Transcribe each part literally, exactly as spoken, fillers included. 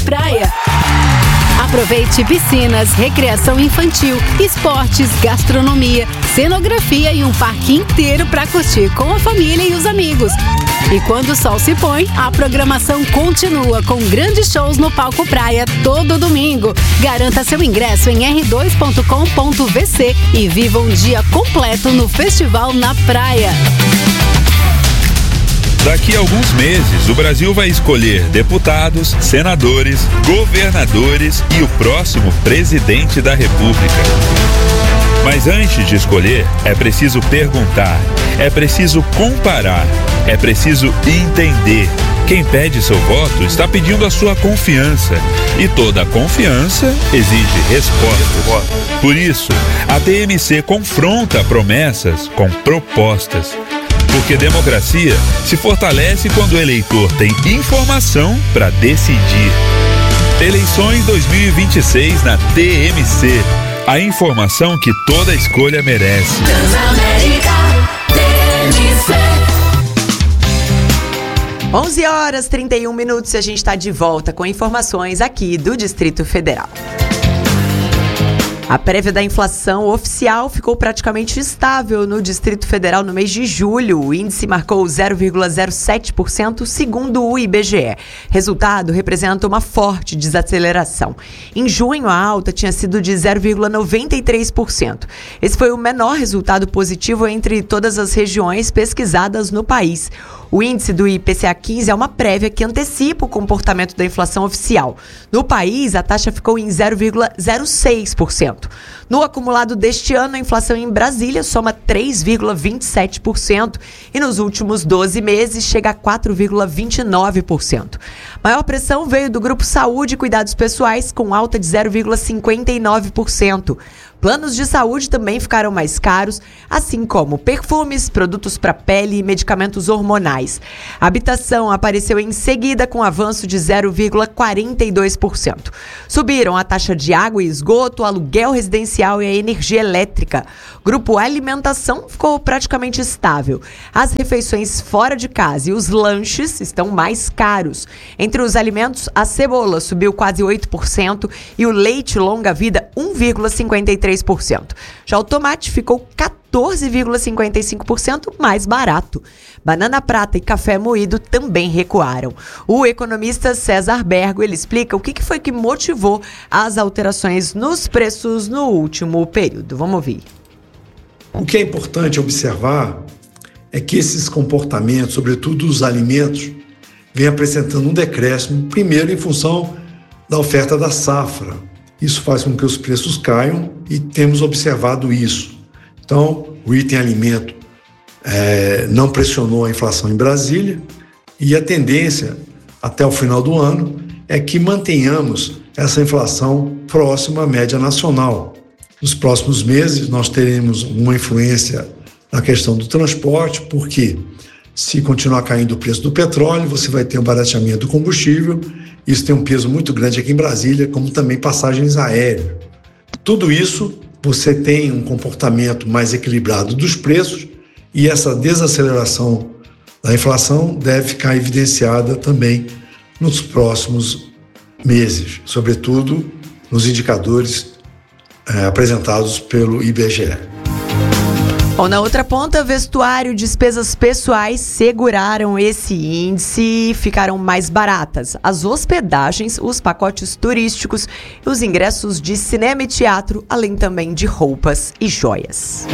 praia. Aproveite piscinas, recreação infantil, esportes, gastronomia, cenografia e um parque inteiro para curtir com a família e os amigos. E quando o sol se põe, a programação continua com grandes shows no Palco Praia todo domingo. Garanta seu ingresso em r dois ponto com ponto v c e viva um dia completo no Festival na Praia. Daqui a alguns meses, o Brasil vai escolher deputados, senadores, governadores e o próximo presidente da República. Mas antes de escolher, é preciso perguntar, é preciso comparar, é preciso entender. Quem pede seu voto está pedindo a sua confiança. E toda confiança exige resposta. Por isso, a T M C confronta promessas com propostas. Porque democracia se fortalece quando o eleitor tem informação para decidir. Eleições dois mil e vinte e seis na T M C. A informação que toda escolha merece. onze horas e trinta e um minutos e a gente está de volta com informações aqui do Distrito Federal. A prévia da inflação oficial ficou praticamente estável no Distrito Federal no mês de julho. O índice marcou zero vírgula zero sete por cento, segundo o I B G E. Resultado representa uma forte desaceleração. Em junho, a alta tinha sido de zero vírgula noventa e três por cento. Esse foi o menor resultado positivo entre todas as regiões pesquisadas no país. O índice do I P C A quinze é uma prévia que antecipa o comportamento da inflação oficial. No país, a taxa ficou em zero vírgula zero seis por cento. No acumulado deste ano, a inflação em Brasília soma três vírgula vinte e sete por cento e nos últimos doze meses chega a quatro vírgula vinte e nove por cento. Maior pressão veio do grupo Saúde e Cuidados Pessoais, com alta de zero vírgula cinquenta e nove por cento. Planos de saúde também ficaram mais caros, assim como perfumes, produtos para pele e medicamentos hormonais. A habitação apareceu em seguida com avanço de zero vírgula quarenta e dois por cento. Subiram a taxa de água e esgoto, o aluguel residencial e a energia elétrica. Grupo Alimentação ficou praticamente estável. As refeições fora de casa e os lanches estão mais caros. Entre os alimentos, a cebola subiu quase oito por cento e o leite longa-vida um vírgula cinquenta e três por cento. Já o tomate ficou quatorze vírgula cinquenta e cinco por cento mais barato. Banana prata e café moído também recuaram. O economista César Bergo, ele explica o que foi que motivou as alterações nos preços no último período. Vamos ouvir. O que é importante observar é que esses comportamentos, sobretudo os alimentos, vêm apresentando um decréscimo, primeiro em função da oferta da safra. Isso faz com que os preços caiam e temos observado isso. Então, o item alimento é, não pressionou a inflação em Brasília e a tendência até o final do ano é que mantenhamos essa inflação próxima à média nacional. Nos próximos meses nós teremos uma influência na questão do transporte, porque se continuar caindo o preço do petróleo, você vai ter um barateamento do combustível. Isso tem um peso muito grande aqui em Brasília, como também passagens aéreas. Tudo isso, você tem um comportamento mais equilibrado dos preços e essa desaceleração da inflação deve ficar evidenciada também nos próximos meses, sobretudo nos indicadores é, apresentados pelo I B G E. Bom, na outra ponta, vestuário e despesas pessoais seguraram esse índice e ficaram mais baratas. As hospedagens, os pacotes turísticos e os ingressos de cinema e teatro, além também de roupas e joias.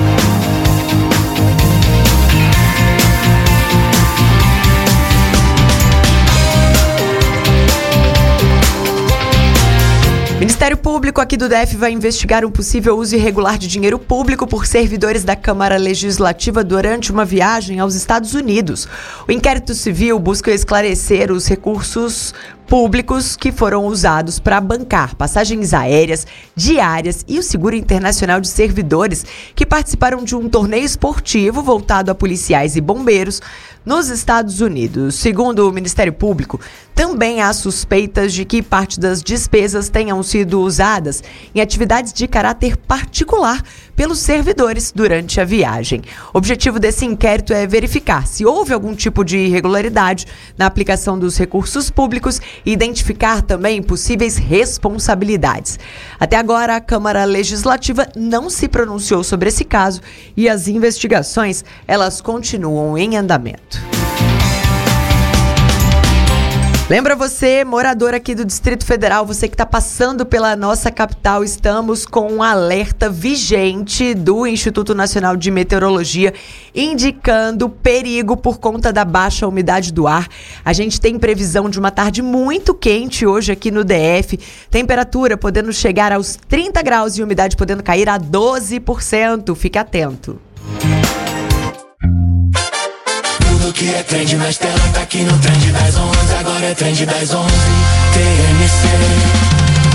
O Ministério Público aqui do D F vai investigar um possível uso irregular de dinheiro público por servidores da Câmara Legislativa durante uma viagem aos Estados Unidos. O inquérito civil busca esclarecer os recursos públicos que foram usados para bancar passagens aéreas, diárias e o seguro internacional de servidores que participaram de um torneio esportivo voltado a policiais e bombeiros nos Estados Unidos. Segundo o Ministério Público, também há suspeitas de que parte das despesas tenham sido usadas em atividades de caráter particular pelos servidores durante a viagem. O objetivo desse inquérito é verificar se houve algum tipo de irregularidade na aplicação dos recursos públicos e identificar também possíveis responsabilidades. Até agora, a Câmara Legislativa não se pronunciou sobre esse caso e as investigações, elas continuam em andamento. Lembra você, morador aqui do Distrito Federal, você que está passando pela nossa capital, estamos com um alerta vigente do Instituto Nacional de Meteorologia indicando perigo por conta da baixa umidade do ar. A gente tem previsão de uma tarde muito quente hoje aqui no D F, temperatura podendo chegar aos trinta graus e umidade podendo cair a doze por cento. Fique atento. Tudo que é trend nas telas tá aqui no Trend das onze. Agora é Trend das onze, T M C.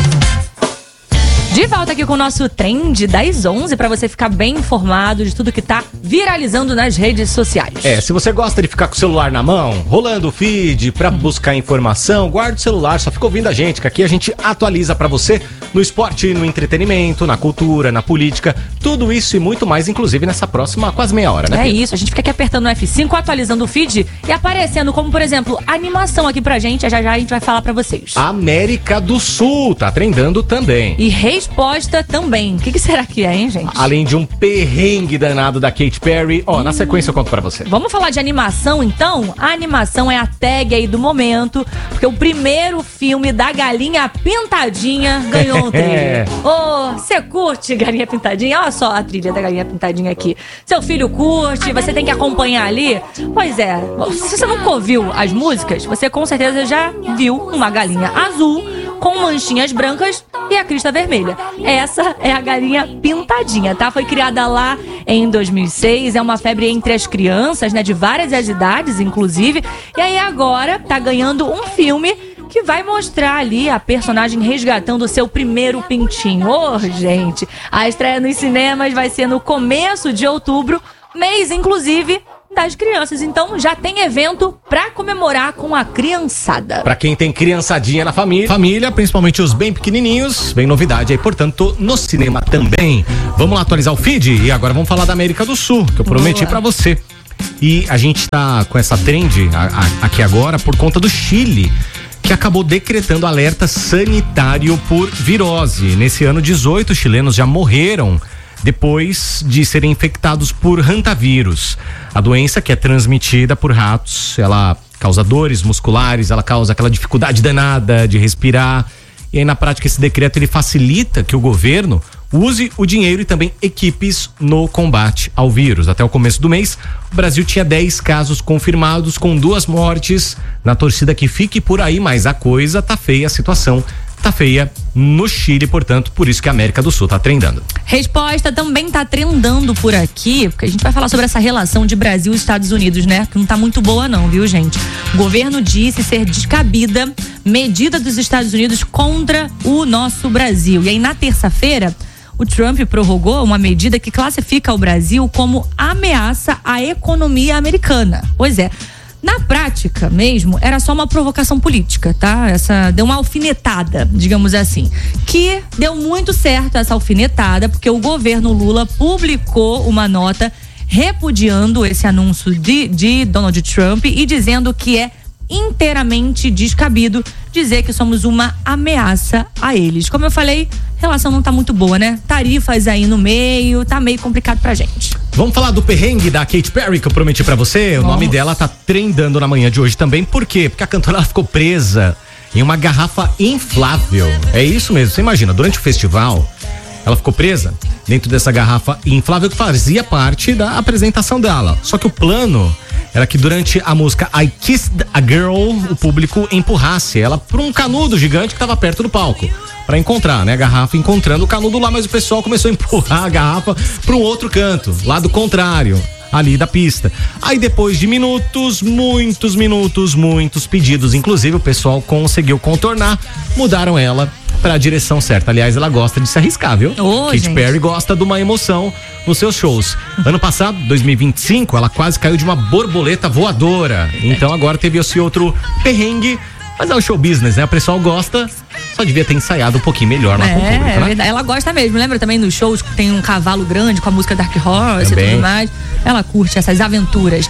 De volta aqui com o nosso Trend das onze, pra você ficar bem informado de tudo que tá viralizando nas redes sociais. É, se você gosta de ficar com o celular na mão, rolando o feed pra buscar informação, guarda o celular, só fica ouvindo a gente, que aqui a gente atualiza pra você no esporte, no entretenimento, na cultura, na política, tudo isso e muito mais, inclusive nessa próxima quase meia hora, né? É isso, a gente fica aqui apertando o F cinco, atualizando o feed e aparecendo como, por exemplo, animação aqui pra gente, já já a gente vai falar pra vocês. América do Sul tá trendando também. E resposta também. O que, que será que é, hein, gente? Além de um perrengue danado da Katy Perry. Ó, oh, na sequência eu conto pra você. Vamos falar de animação, então? A animação é a tag aí do momento, porque o primeiro filme da Galinha Pintadinha ganhou um trilha. Ô, oh, você curte Galinha Pintadinha? Olha só a trilha da Galinha Pintadinha aqui. Seu filho curte, você tem que acompanhar ali. Pois é, se você nunca ouviu as músicas, você com certeza já viu uma galinha azul com manchinhas brancas e a crista vermelha. Essa é a Galinha Pintadinha, tá? Foi criada lá em dois mil e seis, é uma febre entre as crianças, né? De várias idades, inclusive. E aí agora tá ganhando um filme que vai mostrar ali a personagem resgatando o seu primeiro pintinho. Ô, oh, gente, a estreia nos cinemas vai ser no começo de outubro, mês, inclusive, das crianças. Então já tem evento pra comemorar com a criançada. Pra quem tem criançadinha na família, família, principalmente os bem pequenininhos, vem novidade aí, portanto, no cinema também. Vamos lá atualizar o feed e agora vamos falar da América do Sul, que eu prometi Boa. pra você. E a gente tá com essa trend a, a, aqui agora por conta do Chile, que acabou decretando alerta sanitário por virose. Nesse ano, dezoito chilenos já morreram depois de serem infectados por hantavírus. A doença, que é transmitida por ratos, ela causa dores musculares, ela causa aquela dificuldade danada de respirar. E aí, na prática, esse decreto ele facilita que o governo use o dinheiro e também equipes no combate ao vírus. Até o começo do mês, o Brasil tinha dez casos confirmados, com duas mortes. Na torcida que fique por aí, mas a coisa tá feia, a situação tá feia no Chile, portanto, por isso que a América do Sul tá trendando. Resposta também tá trendando por aqui, porque a gente vai falar sobre essa relação de Brasil e Estados Unidos, né? Que não tá muito boa não, viu, gente? O governo disse ser descabida medida dos Estados Unidos contra o nosso Brasil. E aí, na terça-feira, o Trump prorrogou uma medida que classifica o Brasil como ameaça à economia americana. Pois é. Na prática mesmo, era só uma provocação política, tá? Essa deu uma alfinetada, digamos assim. Que deu muito certo essa alfinetada, porque o governo Lula publicou uma nota repudiando esse anúncio de, de Donald Trump e dizendo que é inteiramente descabido dizer que somos uma ameaça a eles. Como eu falei, a relação não tá muito boa, né? Tarifas aí no meio, tá meio complicado pra gente. Vamos falar do perrengue da Katy Perry que eu prometi pra você? O Nossa. nome dela tá trendando na manhã de hoje também. Por quê? Porque a cantora ficou presa em uma garrafa inflável. É isso mesmo, você imagina, durante o festival, ela ficou presa dentro dessa garrafa inflável que fazia parte da apresentação dela. Só que o plano era que durante a música I Kissed a Girl, o público empurrasse ela por um canudo gigante que estava perto do palco. Pra encontrar, né? A garrafa encontrando o canudo lá, mas o pessoal começou a empurrar a garrafa para um outro canto, lado contrário, ali da pista. Aí depois de minutos, muitos minutos, muitos pedidos, inclusive o pessoal conseguiu contornar, mudaram ela para a direção certa. Aliás, ela gosta de se arriscar, viu? Oh, Katy gente. Perry gosta de uma emoção nos seus shows. Ano passado, dois mil e vinte e cinco, ela quase caiu de uma borboleta voadora. Então agora teve esse outro perrengue. Mas é o show business, né? O pessoal gosta, só devia ter ensaiado um pouquinho melhor lá é, com o público, né? É verdade. Ela gosta mesmo. Lembra também nos shows que tem um cavalo grande com a música Dark Horse também. E tudo mais? Ela curte essas aventuras.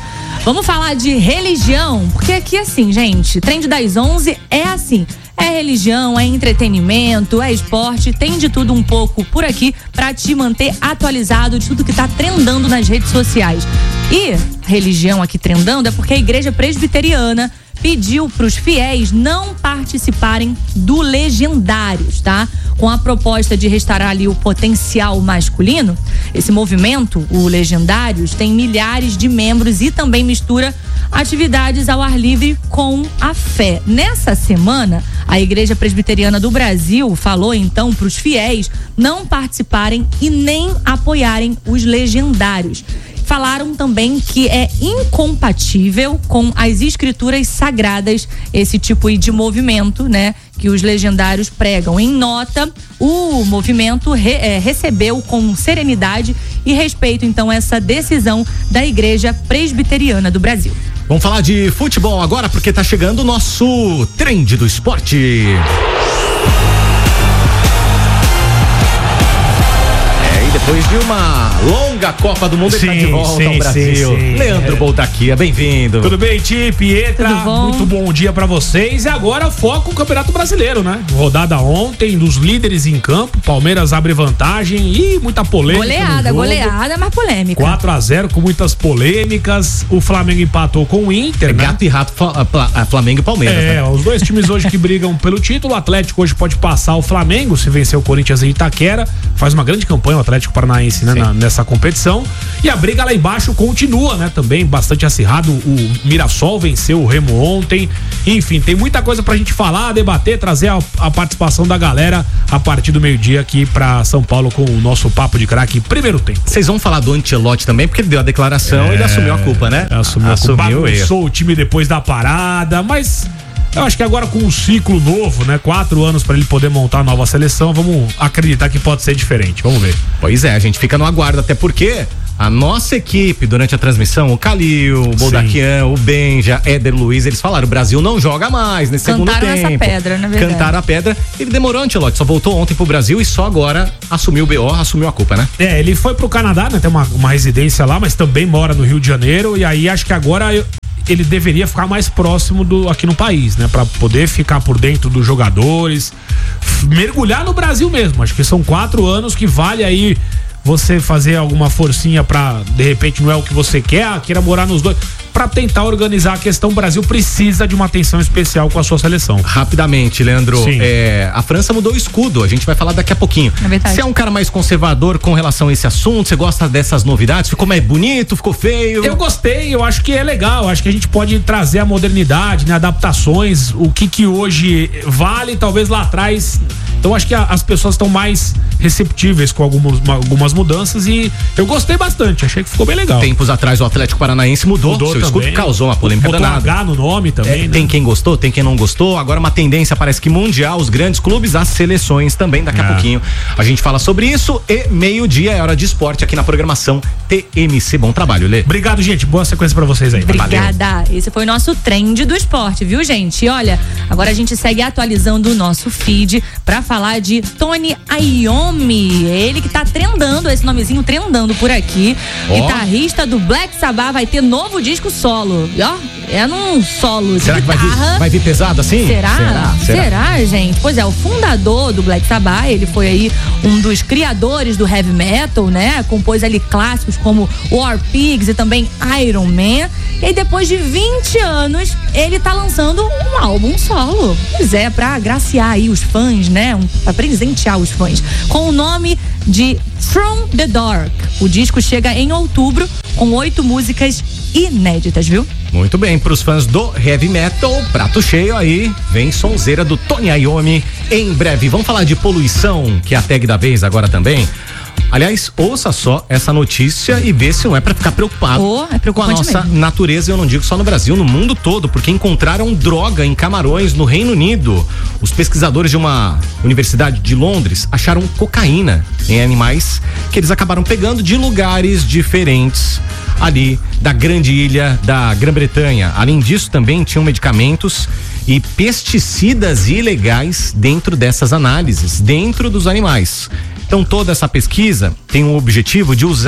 Vamos falar de religião, porque aqui assim, gente, Trend das onze é assim. É religião, é entretenimento, é esporte, tem de tudo um pouco por aqui pra te manter atualizado de tudo que tá trendando nas redes sociais. E religião aqui trendando é porque a Igreja Presbiteriana pediu para os fiéis não participarem do Legendários, tá? Com a proposta de restaurar ali o potencial masculino, esse movimento, o Legendários, tem milhares de membros e também mistura atividades ao ar livre com a fé. Nessa semana, a Igreja Presbiteriana do Brasil falou então para os fiéis não participarem e nem apoiarem os Legendários. Falaram também que é incompatível com as escrituras sagradas esse tipo de movimento, né? Que os Legendários pregam. Em nota, o movimento re, é, recebeu com serenidade e respeito, então, essa decisão da Igreja Presbiteriana do Brasil. Vamos falar de futebol agora, porque tá chegando o nosso Trend do Esporte. Depois de uma longa Copa do Mundo, sim, ele tá de volta sim, ao Brasil. Sim, sim. Leandro Boldaquia, bem-vindo. Tudo bem, Ti, Pietra? Bom? Muito bom dia pra vocês. E agora foco no Campeonato Brasileiro, né? Rodada ontem, dos líderes em campo. Palmeiras abre vantagem e muita polêmica. Goleada, goleada, mas polêmica. quatro a zero com muitas polêmicas. O Flamengo empatou com o Inter, é né? Gato e rato, Flamengo e Palmeiras. É, né? Os dois times hoje que brigam pelo título. O Atlético hoje pode passar o Flamengo se vencer o Corinthians em Itaquera. Faz uma grande campanha o Atlético Paranaense, né, na, nessa competição. E a briga lá embaixo continua, né? Também bastante acirrado. O Mirassol venceu o Remo ontem. Enfim, tem muita coisa pra gente falar, debater, trazer a, a participação da galera a partir do meio-dia aqui pra São Paulo com o nosso Papo de Craque primeiro tempo. Vocês vão falar do Ancelotti também, porque ele deu a declaração e é, ele assumiu a culpa, né? Assumiu, assumiu a culpa. Bagunçou o time depois da parada, mas eu acho que agora com um ciclo novo, né? Quatro anos para ele poder montar a nova seleção, vamos acreditar que pode ser diferente. Vamos ver. Pois é, a gente fica no aguardo, até porque a nossa equipe, durante a transmissão, o Calil, o Boldaquian, o Benja, Éder Luiz, eles falaram, o Brasil não joga mais nesse segundo tempo. Cantaram essa pedra, na verdade. Cantaram a pedra. Ele demorou, Ancelotti, só voltou ontem pro Brasil e só agora assumiu o B O, assumiu a culpa, né? É, ele foi pro Canadá, né? Tem uma, uma residência lá, mas também mora no Rio de Janeiro, e aí acho que agora eu, ele deveria ficar mais próximo do aqui no país, né? Pra poder ficar por dentro dos jogadores, mergulhar no Brasil mesmo. Acho que são quatro anos que vale aí você fazer alguma forcinha pra, de repente, não é o que você quer, queira morar nos dois, pra tentar organizar a questão. O Brasil precisa de uma atenção especial com a sua seleção. Rapidamente, Leandro, é, a França mudou o escudo, a gente vai falar daqui a pouquinho. É você é um cara mais conservador com relação a esse assunto, você gosta dessas novidades? Ficou mais bonito, ficou feio? Eu gostei, eu acho que é legal, acho que a gente pode trazer a modernidade, né, adaptações, o que que hoje vale, talvez lá atrás. Então acho que a, as pessoas estão mais receptíveis com algumas, algumas mudanças e eu gostei bastante, achei que ficou bem legal. Tempos atrás o Atlético Paranaense mudou, mudou seu escudo, causou uma polêmica botou danada. H no nome também, é, né? Tem quem gostou, tem quem não gostou, agora uma tendência parece que mundial, os grandes clubes, as seleções também, daqui a é. pouquinho a gente fala sobre isso e meio-dia é hora de esporte aqui na programação T M C. Bom trabalho, Lê. Obrigado, gente, boa sequência pra vocês aí. Obrigada, Valeu. Esse foi o nosso trend do esporte, viu, gente? E olha, agora a gente segue atualizando o nosso feed pra falar de Tony Iommi, ele que tá trendando, esse nomezinho trendando por aqui, oh. Guitarrista do Black Sabbath, vai ter novo disco solo, e ó, é num solo de Será guitarra. Que vai vir, vai vir pesado assim? Será? Será? Será? Será, gente? Pois é, o fundador do Black Sabbath, ele foi aí um dos criadores do heavy metal, né? Compôs ali clássicos como War Pigs e também Iron Man. E depois de vinte anos, ele tá lançando um álbum solo. Pois é, pra agraciar aí os fãs, né? Um, pra presentear os fãs. Com o nome de From the Dark. O disco chega em outubro com oito músicas inéditas, viu? Muito bem, pros fãs do heavy metal, prato cheio aí, vem sonzeira do Tony Iommi em breve. Vamos falar de poluição, que é a tag da vez agora também. Aliás, ouça só essa notícia e vê se não é pra ficar preocupado oh, é com a nossa mesmo. natureza. Eu não digo só no Brasil, no mundo todo, porque encontraram droga em camarões no Reino Unido. Os pesquisadores de uma universidade de Londres acharam cocaína em animais que eles acabaram pegando de lugares diferentes ali da grande ilha da Grã-Bretanha. Além disso, também tinham medicamentos e pesticidas ilegais dentro dessas análises, dentro dos animais. Então toda essa pesquisa tem o objetivo de usar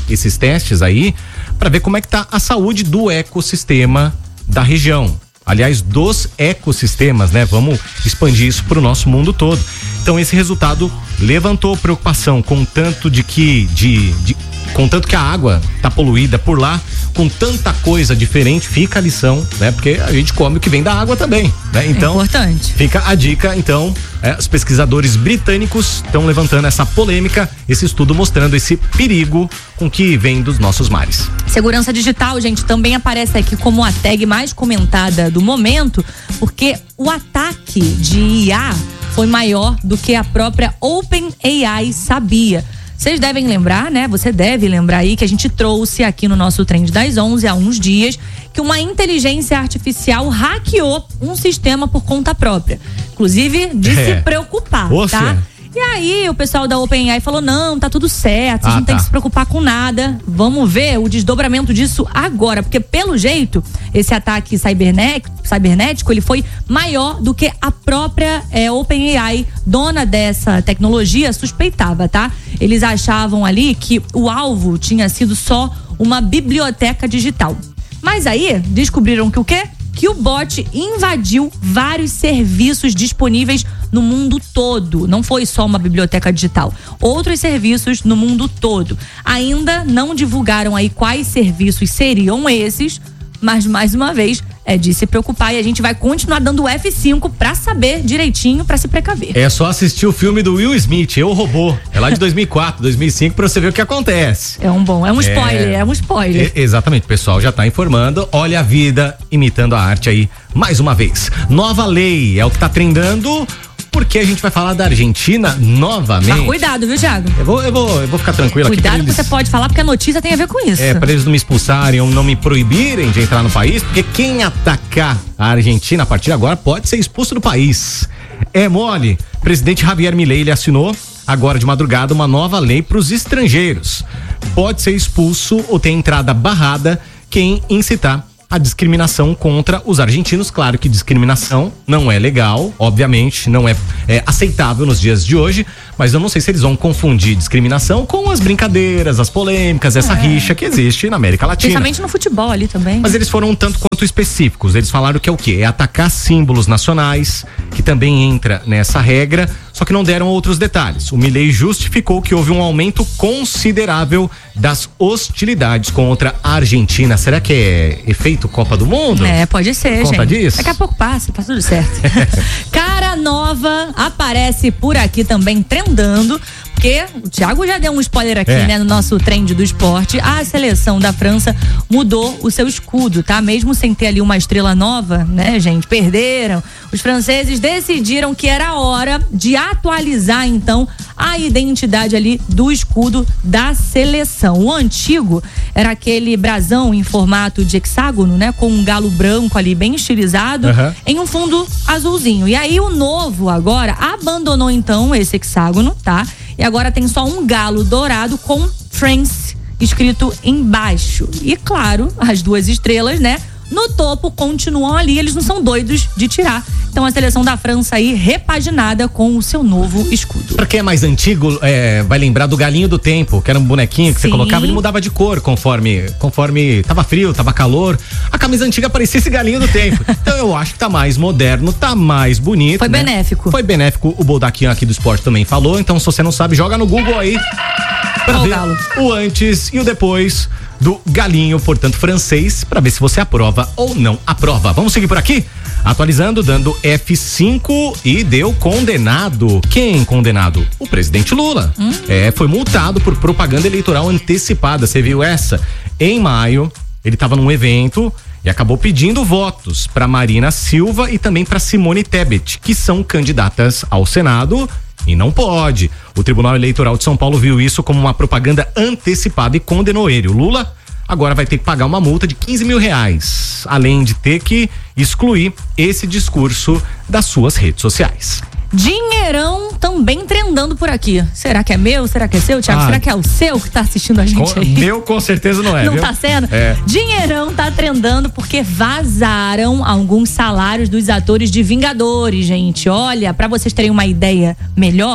esses testes aí para ver como é que tá a saúde do ecossistema da região. Aliás, dos ecossistemas, né? Vamos expandir isso para o nosso mundo todo. Então, esse resultado levantou preocupação com tanto de que, de, de, com tanto que a água tá poluída por lá, com tanta coisa diferente, fica a lição, né? Porque a gente come o que vem da água também, né? Então, é importante. Fica a dica, então, é, os pesquisadores britânicos estão levantando essa polêmica, esse estudo mostrando esse perigo com que vem dos nossos mares. Segurança digital, gente, também aparece aqui como a tag mais comentada do momento, porque o ataque de I A foi maior do que a própria OpenAI sabia. Vocês devem lembrar, né? Você deve lembrar aí que a gente trouxe aqui no nosso Trend das onze há uns dias que uma inteligência artificial hackeou um sistema por conta própria. Inclusive, de é. se preocupar, Oxa. tá? E aí o pessoal da OpenAI falou, não, tá tudo certo, vocês ah, não tem tá. que se preocupar com nada. Vamos ver o desdobramento disso agora, porque pelo jeito, esse ataque cibernético, cibernético ele foi maior do que a própria é, OpenAI, dona dessa tecnologia, suspeitava, tá? Eles achavam ali que o alvo tinha sido só uma biblioteca digital. Mas aí, descobriram que o quê? Que o bot invadiu vários serviços disponíveis no mundo todo. Não foi só uma biblioteca digital. Outros serviços no mundo todo. Ainda não divulgaram aí quais serviços seriam esses, mas mais uma vez é de se preocupar e a gente vai continuar dando F cinco pra saber direitinho, pra se precaver. É só assistir o filme do Will Smith, Eu, Robô. É lá de dois mil e quatro, dois mil e cinco, pra você ver o que acontece. É um bom, é um spoiler, é, é um spoiler. É, exatamente, o pessoal já tá informando. Olha a vida imitando a arte aí, mais uma vez. Nova lei, é o que tá trendando, porque a gente vai falar da Argentina novamente. Mas cuidado, viu, Thiago? Eu vou, eu vou, eu vou ficar tranquilo cuidado aqui. Cuidado que eles... você pode falar, porque a notícia tem a ver com isso. É, pra eles não me expulsarem ou não me proibirem de entrar no país, porque quem atacar a Argentina a partir de agora pode ser expulso do país. É mole. Presidente Javier Milei, ele assinou agora de madrugada uma nova lei para os estrangeiros. Pode ser expulso ou ter entrada barrada quem incitar a discriminação contra os argentinos. Claro que discriminação não é legal, obviamente, não é, é aceitável nos dias de hoje, mas eu não sei se eles vão confundir discriminação com as brincadeiras, as polêmicas, essa é. rixa que existe na América Latina. Principalmente no futebol ali também. Mas eles foram um tanto quanto específicos. Eles falaram que é o quê? É atacar símbolos nacionais, que também entra nessa regra, só que não deram outros detalhes. O Milei justificou que houve um aumento considerável das hostilidades contra a Argentina. Será que é efeito Copa do Mundo? É, pode ser, Por conta gente. disso? Daqui a pouco passa, tá tudo certo. Cara nova aparece por aqui também trendando, porque o Thiago já deu um spoiler aqui, é. né, no nosso trend do esporte. A seleção da França mudou o seu escudo, tá? Mesmo sem ter ali uma estrela nova, né, gente? Perderam. Os franceses decidiram que era hora de atualizar, então, a identidade ali do escudo da seleção. O antigo era aquele brasão em formato de hexágono, né? Com um galo branco ali bem estilizado, uhum. em um fundo azulzinho. E aí o novo agora abandonou então esse hexágono, tá? E agora tem só um galo dourado com France escrito embaixo. E claro, as duas estrelas, né? No topo continuam ali, eles não são doidos de tirar. Então a seleção da França aí repaginada com o seu novo escudo. Pra quem é mais antigo, é, vai lembrar do galinho do tempo, que era um bonequinho que Sim. você colocava e ele mudava de cor conforme, conforme tava frio, tava calor. A camisa antiga parecia esse galinho do tempo. Então eu acho que tá mais moderno, tá mais bonito. Foi né? benéfico. Foi benéfico, o Boldaquinho aqui do esporte também falou. Então se você não sabe, joga no Google aí pra ver o antes e o depois do galinho, portanto, francês, para ver se você aprova ou não aprova. Vamos seguir por aqui? Atualizando, dando F cinco e deu condenado. Quem condenado? O presidente Lula. Hum. É, foi multado por propaganda eleitoral antecipada. Você viu essa? Em maio, ele estava num evento e acabou pedindo votos para Marina Silva e também para Simone Tebet, que são candidatas ao Senado. E não pode. O Tribunal Eleitoral de São Paulo viu isso como uma propaganda antecipada e condenou ele. O Lula agora vai ter que pagar uma multa de quinze mil reais, além de ter que excluir esse discurso das suas redes sociais. Dinheirão também trendando por aqui. Será que é meu? Será que é seu, Thiago? Ah, Será que é o seu que tá assistindo a gente com, aí? Meu com certeza não é, Não viu? tá sendo? É. Dinheirão tá trendando porque vazaram alguns salários dos atores de Vingadores, gente. Olha, pra vocês terem uma ideia melhor,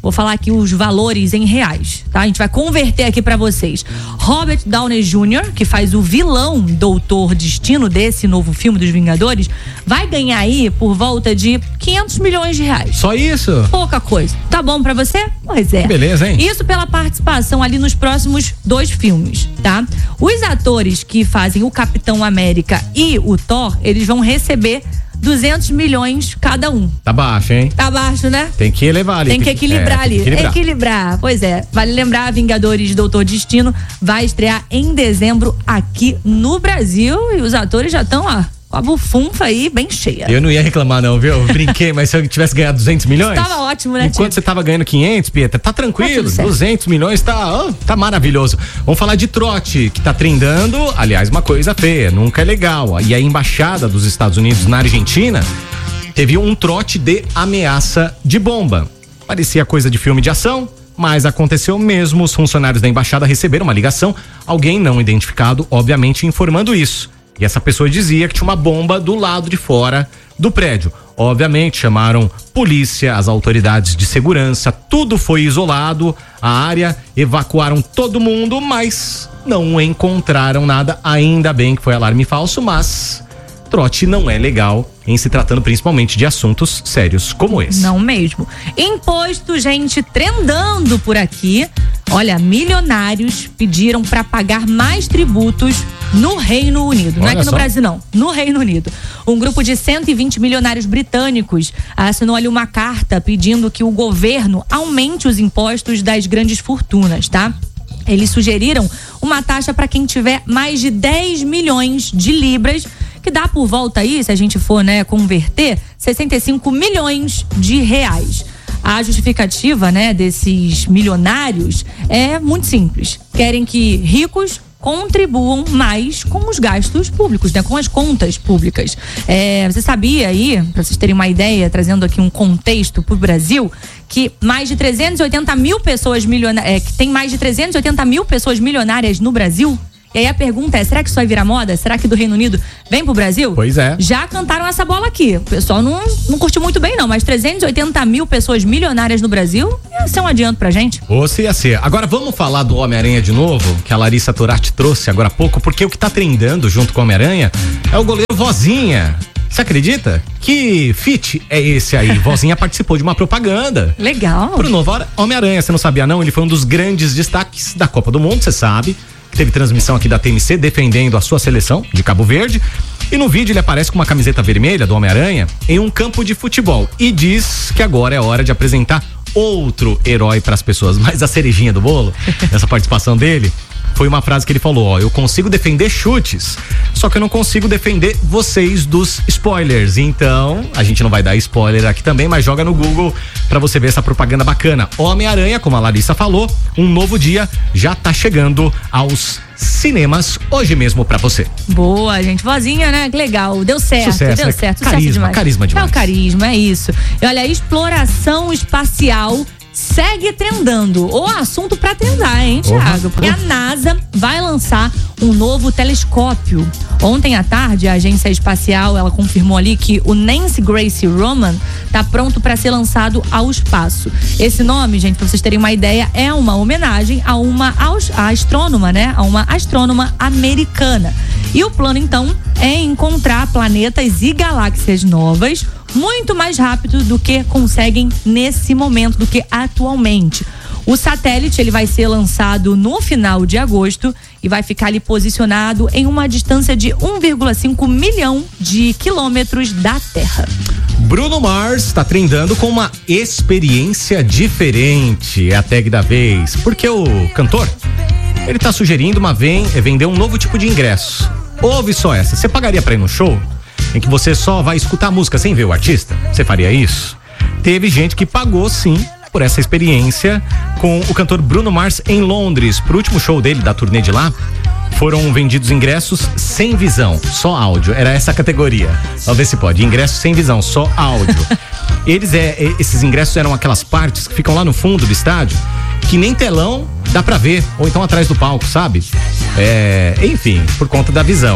Vou falar aqui os valores em reais, tá? A gente vai converter aqui pra vocês. Robert Downey Júnior, que faz o vilão Doutor Destino desse novo filme dos Vingadores, vai ganhar aí por volta de quinhentos milhões de reais. Só isso? Pouca coisa. Tá bom pra você? Pois é. Beleza, hein? Isso pela participação ali nos próximos dois filmes, tá? Os atores que fazem o Capitão América e o Thor, eles vão receber duzentos milhões cada um. Tá baixo, hein? Tá baixo, né? Tem que elevar ali. Tem que equilibrar é, ali. Tem que equilibrar. equilibrar. Pois é. Vale lembrar, Vingadores Doutor Destino vai estrear em dezembro aqui no Brasil e os atores já estão, ó, com a bufunfa aí bem cheia. Eu não ia reclamar não, viu? Eu brinquei, mas se eu tivesse ganhado duzentos milhões... Tava ótimo, né, Enquanto tio? você tava ganhando quinhentos, Pietra, tá tranquilo. Tá duzentos milhões tá, oh, tá maravilhoso. Vamos falar de trote, que tá trendando, aliás, uma coisa feia, nunca é legal. E a embaixada dos Estados Unidos na Argentina teve um trote de ameaça de bomba. Parecia coisa de filme de ação, mas aconteceu mesmo. Os funcionários da embaixada receberam uma ligação, alguém não identificado, obviamente, informando isso. E essa pessoa dizia que tinha uma bomba do lado de fora do prédio. Obviamente, chamaram polícia, as autoridades de segurança, tudo foi isolado, a área, evacuaram todo mundo, mas não encontraram nada. Ainda bem que foi alarme falso, mas trote não é legal em se tratando principalmente de assuntos sérios como esse. Não mesmo. Imposto, gente, trendando por aqui. Olha, milionários pediram para pagar mais tributos no Reino Unido. Não Olha é aqui no só. Brasil, não. No Reino Unido. Um grupo de cento e vinte milionários britânicos assinou ali uma carta pedindo que o governo aumente os impostos das grandes fortunas, tá? Eles sugeriram uma taxa para quem tiver mais de dez milhões de libras, que dá por volta aí, se a gente for, né, converter, sessenta e cinco milhões de reais. A justificativa, né, desses milionários é muito simples. Querem que ricos contribuam mais com os gastos públicos, né, com as contas públicas. É, você sabia aí, para vocês terem uma ideia, trazendo aqui um contexto pro Brasil, que mais de trezentos e oitenta mil pessoas milionárias, é, que tem mais de trezentos e oitenta mil pessoas milionárias no Brasil? E aí a pergunta é, será que isso vai virar moda? Será que do Reino Unido vem pro Brasil? Pois é. Já cantaram essa bola aqui. O pessoal não, não curtiu muito bem, não. Mas trezentos e oitenta mil pessoas milionárias no Brasil, isso é um adianto pra gente. Ou se ia ser. Agora vamos falar do Homem-Aranha de novo, que a Larissa Torati trouxe agora há pouco, porque o que tá trendando junto com o Homem-Aranha é o goleiro Vozinha. Você acredita? Que feat é esse aí? Vozinha participou de uma propaganda. Legal. Pro novo Homem-Aranha, você não sabia não? Ele foi um dos grandes destaques da Copa do Mundo, você sabe. Teve transmissão aqui da T M C defendendo a sua seleção de Cabo Verde. E no vídeo ele aparece com uma camiseta vermelha do Homem-Aranha em um campo de futebol. E diz que agora é hora de apresentar outro herói para as pessoas. Mas a cerejinha do bolo, essa participação dele, foi uma frase que ele falou, ó, eu consigo defender chutes, só que eu não consigo defender vocês dos spoilers. Então, a gente não vai dar spoiler aqui também, mas joga no Google pra você ver essa propaganda bacana. Homem-Aranha, como a Larissa falou, um novo dia já tá chegando aos cinemas hoje mesmo pra você. Boa, gente. Vozinha, né? Que legal. Deu certo, Sucesso, deu né? certo. Sucesso Carisma, demais. carisma demais. É o carisma, é isso. E olha, a exploração espacial segue trendando. O assunto pra trendar, hein, Thiago? Porque a NASA vai lançar um novo telescópio. Ontem à tarde, a agência espacial, ela confirmou ali que o Nancy Grace Roman tá pronto para ser lançado ao espaço. Esse nome, gente, pra vocês terem uma ideia, é uma homenagem a uma a astrônoma, né? A uma astrônoma americana. E o plano, então, é encontrar planetas e galáxias novas muito mais rápido do que conseguem nesse momento, do que atualmente. O satélite, ele vai ser lançado no final de agosto e vai ficar ali posicionado em uma distância de um vírgula cinco milhão de quilômetros da Terra. Bruno Mars está trendando com uma experiência diferente, é a tag da vez, porque o cantor, ele tá sugerindo uma vem, vender um novo tipo de ingresso. Ouve só essa, você pagaria pra ir no show em que você só vai escutar a música sem ver o artista? Você faria isso? Teve gente que pagou sim por essa experiência com o cantor Bruno Mars em Londres. Pro último show dele, da turnê de lá, foram vendidos ingressos sem visão, só áudio. Era essa a categoria. Vamos ver se pode. Ingresso sem visão, só áudio. Eles é, esses ingressos eram aquelas partes que ficam lá no fundo do estádio, que nem telão dá pra ver, ou então atrás do palco, sabe? É, enfim, por conta da visão.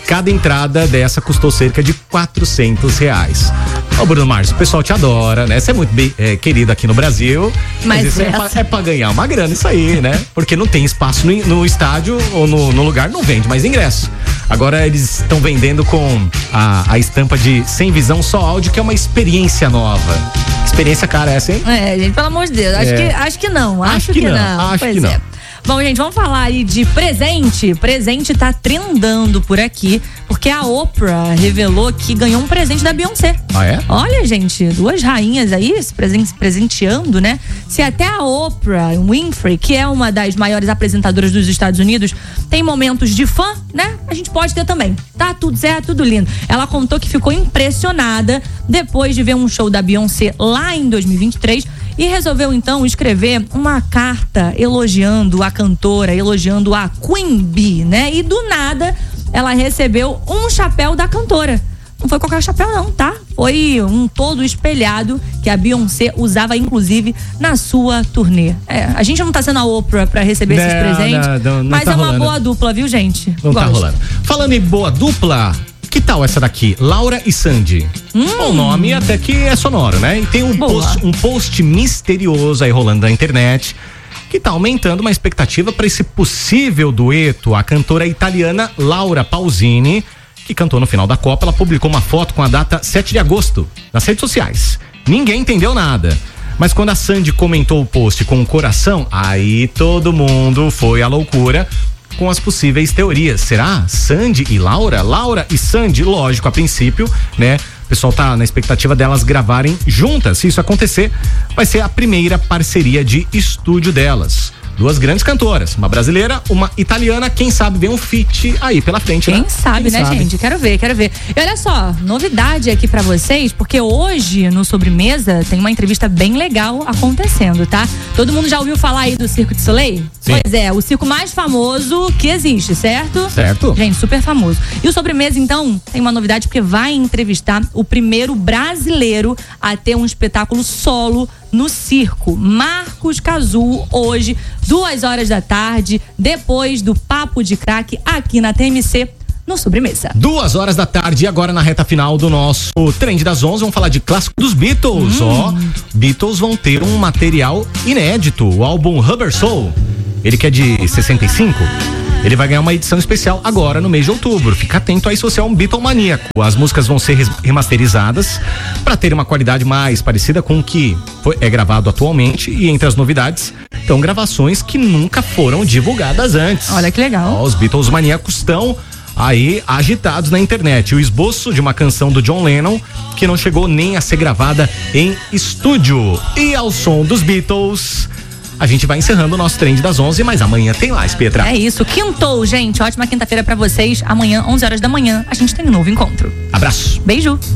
cada entrada dessa custou cerca de quatrocentos reais. Ô, Bruno Mars, o pessoal te adora, né? Você é muito bem, é, querido aqui no Brasil. Mas, mas isso é pra, é pra ganhar uma grana, isso aí, né? Porque não tem espaço no, no estádio ou no, no lugar, não vende mais ingresso. Agora eles estão vendendo com a, a estampa de sem visão, só áudio, que é uma experiência nova. Experiência cara essa, hein? É, gente, pelo amor de Deus. Acho, é. que, acho que não. Acho, acho que, que não. não. Acho pois que é. não. Bom, gente, vamos falar aí de presente. Presente tá trendando por aqui, porque a Oprah revelou que ganhou um presente da Beyoncé. Ah, é? Olha, gente, duas rainhas aí se presenteando, né? Se até a Oprah Winfrey, que é uma das maiores apresentadoras dos Estados Unidos, tem momentos de fã, né? A gente pode ter também. Tá tudo certo, tudo lindo. Ela contou que ficou impressionada depois de ver um show da Beyoncé lá em dois mil e vinte e três e resolveu então escrever uma carta elogiando a cantora, elogiando a Queen Bee, né? E do nada ela recebeu um chapéu da cantora. Não foi qualquer chapéu não, tá? Foi um todo espelhado que a Beyoncé usava inclusive na sua turnê. É, a gente não tá sendo a Oprah pra receber não, esses presentes, não, não, não mas tá é uma rolando. Boa dupla, viu, gente? Não Gosto. Tá rolando. Falando em boa dupla, que tal essa daqui? Laura e Sandy. Hum. O nome até que é sonoro, né? E tem um post, um post misterioso aí rolando na internet que tá aumentando uma expectativa para esse possível dueto. A cantora italiana Laura Pausini, que cantou no final da Copa, ela publicou uma foto com a data sete de agosto nas redes sociais. Ninguém entendeu nada. Mas quando a Sandy comentou o post com o coração, aí todo mundo foi à loucura com as possíveis teorias. Será Sandy e Laura? Laura e Sandy, lógico, a princípio, né? O pessoal tá na expectativa delas gravarem juntas. Se isso acontecer, vai ser a primeira parceria de estúdio delas. Duas grandes cantoras, uma brasileira, uma italiana, quem sabe vem um feat aí pela frente, quem né? Sabe, quem né, sabe, né, gente? Quero ver, quero ver. E olha só, novidade aqui pra vocês, porque hoje no Sobremesa tem uma entrevista bem legal acontecendo, tá? Todo mundo já ouviu falar aí do Cirque du Soleil? Sim. Pois é, o circo mais famoso que existe, certo? Certo. Gente, super famoso. E o Sobremesa, então, tem uma novidade, porque vai entrevistar o primeiro brasileiro a ter um espetáculo solo no circo, Marcos Cazu, hoje, duas horas da tarde, depois do Papo de Craque, aqui na T M C, no Sobremesa. Duas horas da tarde, e agora na reta final do nosso Trend das onze, vamos falar de clássico dos Beatles. Ó, hum. Beatles vão ter um material inédito, o álbum Rubber Soul, ele que é de sessenta e cinco. Ele vai ganhar uma edição especial agora no mês de outubro. Fica atento aí se você é um Beatle maníaco. As músicas vão ser remasterizadas para ter uma qualidade mais parecida com o que foi, é gravado atualmente. E entre as novidades estão gravações que nunca foram divulgadas antes. Olha que legal. Ó, os Beatles maníacos estão aí agitados na internet. O esboço de uma canção do John Lennon que não chegou nem a ser gravada em estúdio. E ao som dos Beatles, a gente vai encerrando o nosso Trend das onze, mas amanhã tem mais, Petra. É isso, quintou, gente. Ótima quinta-feira pra vocês. Amanhã, onze horas da manhã, a gente tem um novo encontro. Abraço. Beijo.